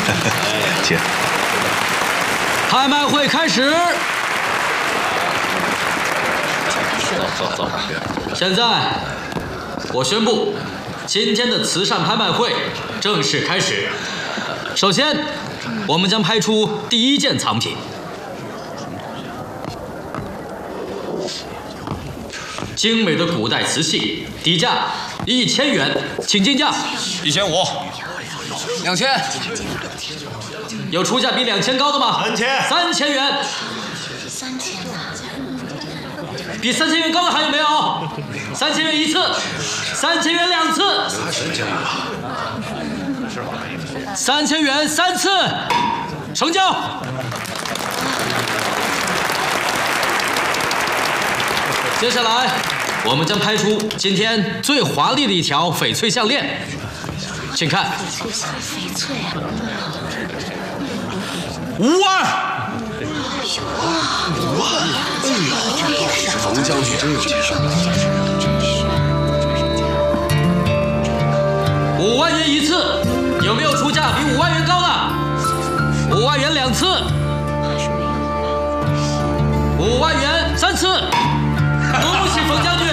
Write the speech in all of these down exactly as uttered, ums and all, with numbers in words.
请。 拍卖会开始。 走走走。 现在，我宣布，今天的慈善拍卖会正式开始。首先，我们将拍出第一件藏品。 精美的古代瓷器，底价一千元，请竞价。 一千五， 两千。有出价比两千高的吗？ 三千。 三千元。 三千啊！ 比三千元高的还有没有？三千元一次，三千元两次。三千元三次，成交。 接下来，我们将拍出今天最华丽的一条翡翠项链，请看。 翡翠，翡翠啊！ 五万！ 五万！哎呦， 这冯将军真有钱。 五万元一次，有没有出价比五万元高的？五万元两次。五万元三次。 恭喜冯将军！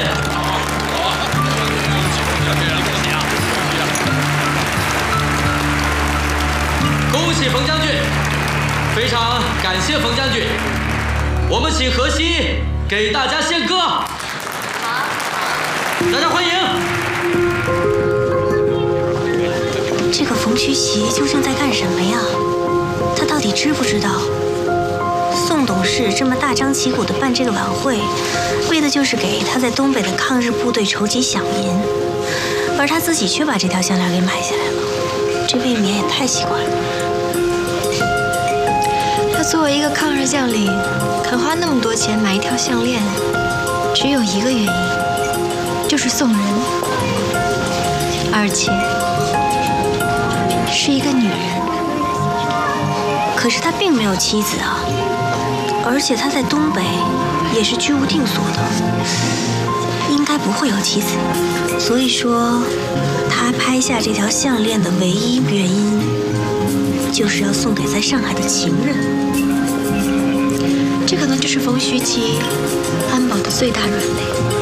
恭喜冯将军！非常感谢冯将军，我们请荷西给大家献歌。好，大家欢迎。 这个冯虚席究竟在干什么呀？他到底知不知道？ 宋董事这么大张旗鼓地办这个晚会，为的就是给他在东北的抗日部队筹集饷银，而他自己却把这条项链给买下来了，这未免也太奇怪了。 他作为一个抗日将领，肯花那么多钱买一条项链，只有一个原因，就是送人，而且是一个女人。 可是他并没有妻子啊。 而且他在东北也是居无定所的，应该不会有妻子。所以说，他拍下这条项链的唯一原因，就是要送给在上海的情人。 这可能就是冯虚琪安保的最大软肋。